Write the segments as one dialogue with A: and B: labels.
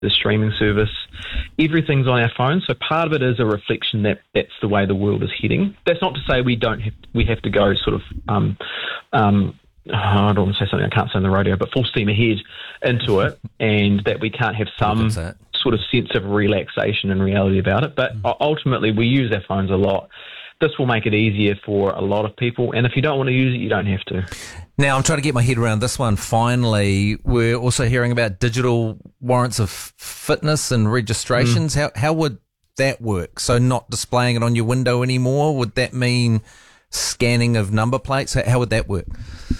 A: the streaming service. Everything's on our phone, so part of it is a reflection that that's the way the world is heading. That's not to say we have to go sort of I don't want to say something I can't say on the radio, but full steam ahead into it, and that we can't have some sort of sense of relaxation and reality about it. But ultimately, we use our phones a lot. This will make it easier for a lot of people, and if you don't want to use it, you don't have to.
B: Now, I'm trying to get my head around this one. Finally, we're also hearing about digital warrants of fitness and registrations. How would that work? So not displaying it on your window anymore? Would that mean scanning of number plates? How would that work?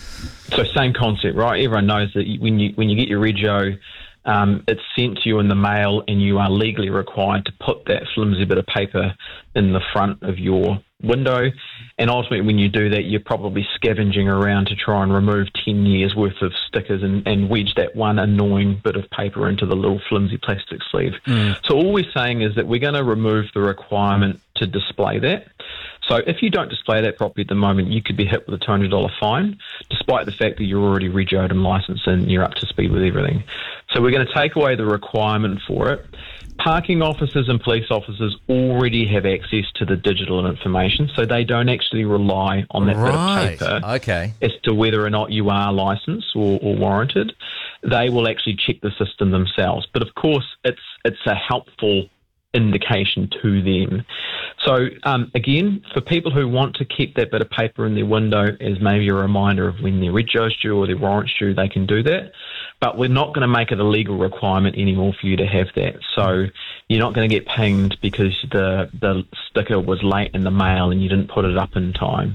A: So same concept, right? Everyone knows that when you get your rego, it's sent to you in the mail, and you are legally required to put that flimsy bit of paper in the front of your window. And ultimately, when you do that, you're probably scavenging around to try and remove 10 years worth of stickers and wedge that one annoying bit of paper into the little flimsy plastic sleeve. So all we're saying is that we're going to remove the requirement to display that. So if you don't display that properly at the moment, you could be hit with a $200 fine, despite the fact that you're already regoed and licensed and you're up to speed with everything. So we're going to take away the requirement for it. Parking officers and police officers already have access to the digital information, so they don't actually rely on that bit of paper as to whether or not you are licensed or warranted. They will actually check the system themselves. But of course, it's a helpful indication to them. So again, for people who want to keep that bit of paper in their window as maybe a reminder of when their rego's due or their warrant's due, they can do that. But we're not going to make it a legal requirement anymore for you to have that. So you're not going to get pinged because the sticker was late in the mail and you didn't put it up in time.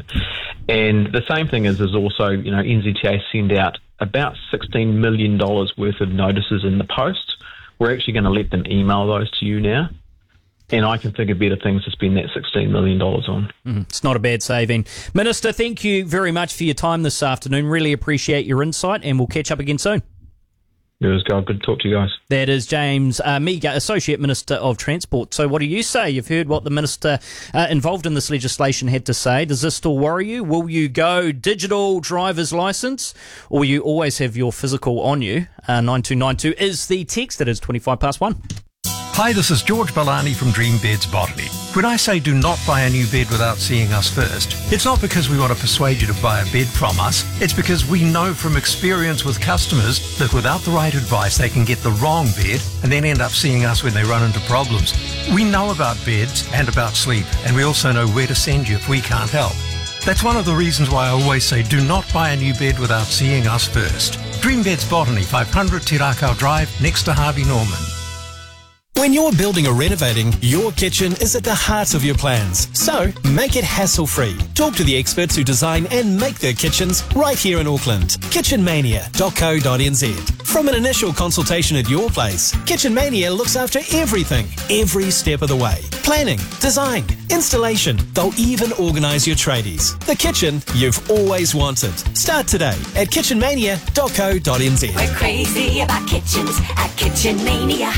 A: And the same thing is also, NZTA send out about $16 million worth of notices in the post. We're actually going to let them email those to you now. And I can think of better things to spend that $16 million on.
C: It's not a bad saving. Minister, thank you very much for your time this afternoon. Really appreciate your insight, and we'll catch up again soon.
A: It was good to talk to you guys.
C: That is James Meagher, Associate Minister of Transport. So what do you say? You've heard what the Minister involved in this legislation had to say. Does this still worry you? Will you go digital driver's licence, or will you always have your physical on you? 9292 is the text. That is 1.
D: Hi, this is George Balani from Dream Beds Botany. When I say do not buy a new bed without seeing us first, it's not because we want to persuade you to buy a bed from us. It's because we know from experience with customers that without the right advice, they can get the wrong bed and then end up seeing us when they run into problems. We know about beds and about sleep, and we also know where to send you if we can't help. That's one of the reasons why I always say do not buy a new bed without seeing us first. Dream Beds Botany, 500 Te Rakau Drive, next to Harvey Norman.
E: When you're building or renovating, your kitchen is at the heart of your plans. So, make it hassle-free. Talk to the experts who design and make their kitchens right here in Auckland. kitchenmania.co.nz. From an initial consultation at your place, Kitchen Mania looks after everything, every step of the way. Planning, design, installation, they'll even organise your tradies. The kitchen you've always wanted. Start today at kitchenmania.co.nz.
F: We're crazy about kitchens at Kitchen Mania.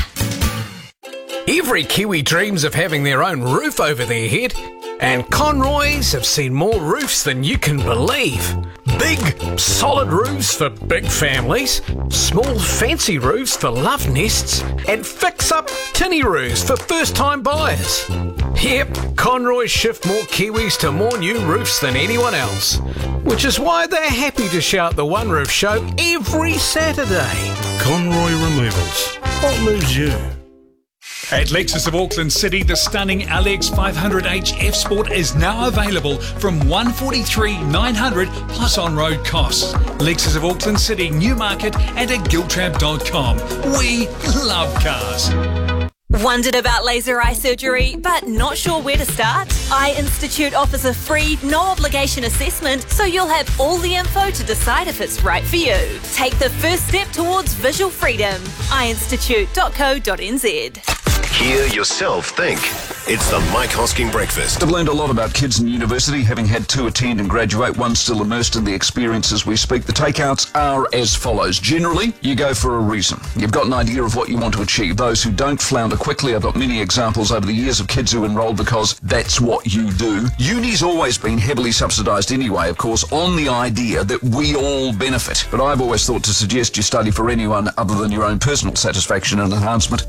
G: Every Kiwi dreams of having their own roof over their head, and Conroys have seen more roofs than you can believe. Big, solid roofs for big families, small, fancy roofs for love nests, and fix-up tinny roofs for first-time buyers. Yep, Conroys shift more Kiwis to more new roofs than anyone else, which is why they're happy to shout the One Roof Show every Saturday.
H: Conroy Removals. What moves you?
I: At Lexus of Auckland City, the stunning LX 500h F Sport is now available from $143,900 plus on-road costs. Lexus of Auckland City, Newmarket and at giltrap.com. We love cars.
F: Wondered about laser eye surgery, but not sure where to start? Eye Institute offers a free, no-obligation assessment, so you'll have all the info to decide if it's right for you. Take the first step towards visual freedom. eyeinstitute.co.nz.
J: Hear yourself think. It's the Mike Hosking Breakfast.
K: I've learned a lot about kids in university, having had 2 attend and graduate, one still immersed in the experience as we speak. The takeouts are as follows. Generally, you go for a reason. You've got an idea of what you want to achieve. Those who don't flounder quickly. I've got many examples over the years of kids who enrolled because that's what you do. Uni's always been heavily subsidised anyway, of course, on the idea that we all benefit. But I've always thought to suggest you study for anyone other than your own personal satisfaction and enhancement